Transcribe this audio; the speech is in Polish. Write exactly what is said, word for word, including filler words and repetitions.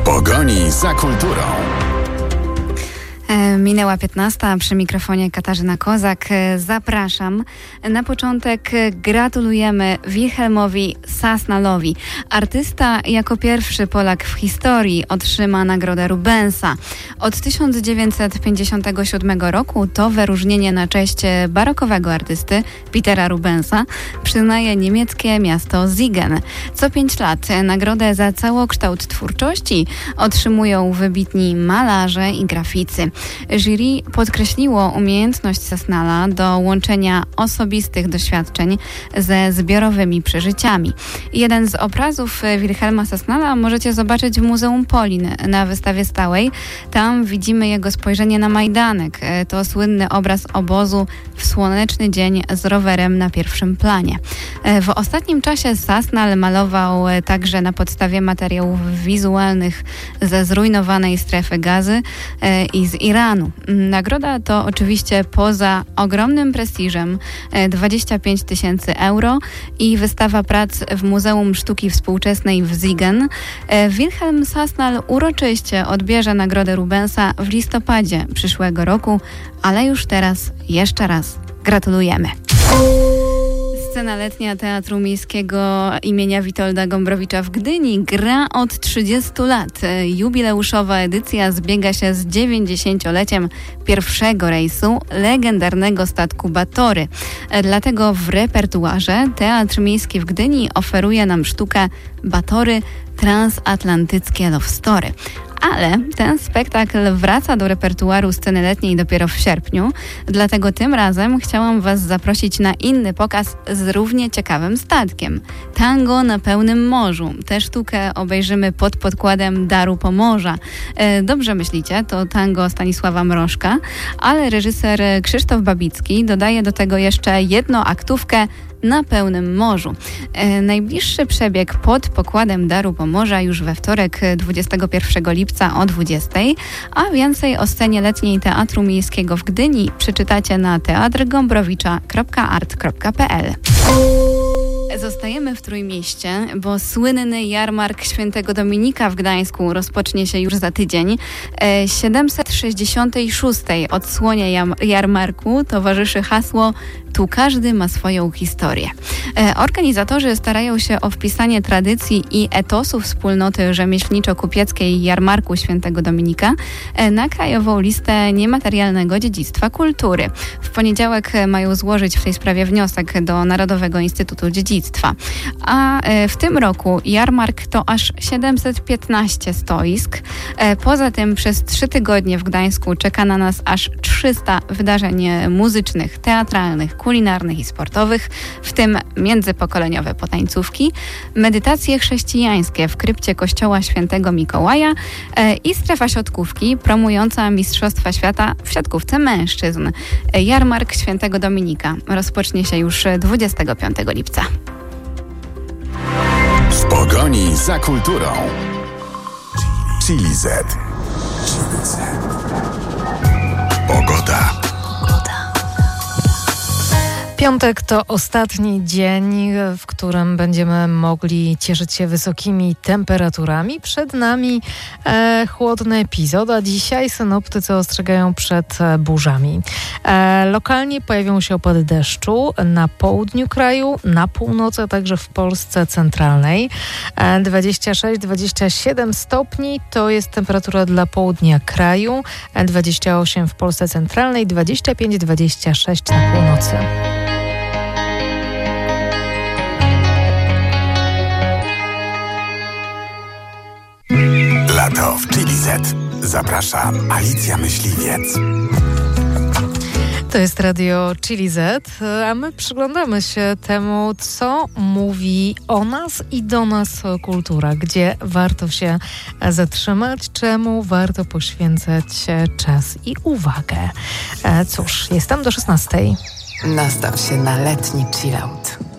pogoni za kulturą. Minęła piętnasta, przy mikrofonie Katarzyna Kozak. Zapraszam. Na początek gratulujemy Wilhelmowi Sasnalowi. Artysta jako pierwszy Polak w historii otrzyma nagrodę Rubensa. Od tysiąc dziewięćset pięćdziesiątego siódmego roku to wyróżnienie na cześć barokowego artysty Petera Rubensa przyznaje niemieckie miasto Siegen. Co pięć lat nagrodę za całokształt twórczości otrzymują wybitni malarze i graficy. Jury podkreśliło umiejętność Sasnala do łączenia osobistych doświadczeń ze zbiorowymi przeżyciami. Jeden z obrazów Wilhelma Sasnala możecie zobaczyć w Muzeum Polin na wystawie stałej. Tam widzimy jego spojrzenie na Majdanek. To słynny obraz obozu w słoneczny dzień z rowerem na pierwszym planie. W ostatnim czasie Sasnal malował także na podstawie materiałów wizualnych ze zrujnowanej strefy Gazy i z Iranu. Nagroda to oczywiście poza ogromnym prestiżem dwadzieścia pięć tysięcy euro i wystawa prac w Muzeum Sztuki Współczesnej w Siegen. Wilhelm Sasnal uroczyście odbierze nagrodę Rubensa w listopadzie przyszłego roku, ale już teraz jeszcze raz gratulujemy. Scena letnia Teatru Miejskiego imienia Witolda Gombrowicza w Gdyni gra od trzydziestu lat. Jubileuszowa edycja zbiega się z dziewięćdziesięcioleciem pierwszego rejsu legendarnego statku Batory. Dlatego w repertuarze Teatr Miejski w Gdyni oferuje nam sztukę Batory Transatlantyckie Love Story. Ale ten spektakl wraca do repertuaru sceny letniej dopiero w sierpniu, dlatego tym razem chciałam Was zaprosić na inny pokaz z równie ciekawym statkiem. Tango na pełnym morzu. Tę sztukę obejrzymy pod podkładem Daru Pomorza. E, dobrze myślicie, to tango Stanisława Mrożka, ale reżyser Krzysztof Babicki dodaje do tego jeszcze jedną aktówkę na pełnym morzu. E, najbliższy przebieg pod pokładem Daru Pomorza już we wtorek dwudziestego pierwszego lipca o dwudziestej, a więcej o scenie letniej Teatru Miejskiego w Gdyni przeczytacie na teatr gombrowicza kropka art kropka p l. Zostajemy w Trójmieście, bo słynny jarmark Świętego Dominika w Gdańsku rozpocznie się już za tydzień. siedemset sześćdziesiątej szóstej odsłonie jam- jarmarku towarzyszy hasło „Tu każdy ma swoją historię”. Organizatorzy starają się o wpisanie tradycji i etosu wspólnoty rzemieślniczo-kupieckiej jarmarku Świętego Dominika na krajową listę niematerialnego dziedzictwa kultury. W poniedziałek mają złożyć w tej sprawie wniosek do Narodowego Instytutu Dziedzictwa. A w tym roku jarmark to aż siedemset piętnaście stoisk. Poza tym przez trzy tygodnie w Gdańsku czeka na nas aż trzysta wydarzeń muzycznych, teatralnych, kulinarnych i sportowych, w tym międzypokoleniowe potańcówki, medytacje chrześcijańskie w krypcie kościoła Świętego Mikołaja i strefa siatkówki promująca Mistrzostwa Świata w siatkówce mężczyzn. Jarmark Świętego Dominika rozpocznie się już dwudziestego piątego lipca. W pogoni za kulturą. Chili Z. Pogoda. Piątek to ostatni dzień, w którym będziemy mogli cieszyć się wysokimi temperaturami. Przed nami e, chłodny epizod, a dzisiaj synoptycy ostrzegają przed e, burzami. E, lokalnie pojawią się opady deszczu na południu kraju, na północy, a także w Polsce centralnej. E, dwadzieścia sześć do dwudziestu siedmiu stopni to jest temperatura dla południa kraju, e, dwadzieścia osiem w Polsce centralnej, dwadzieścia pięć do dwudziestu sześciu na północy. Lato w Chili Z. Zaprasza Alicja Myśliwiec. To jest Radio Chili Z, a my przyglądamy się temu, co mówi o nas i do nas kultura, gdzie warto się zatrzymać, czemu warto poświęcać czas i uwagę. Cóż, jestem do szesnastej. Nastaw się na letni chillout.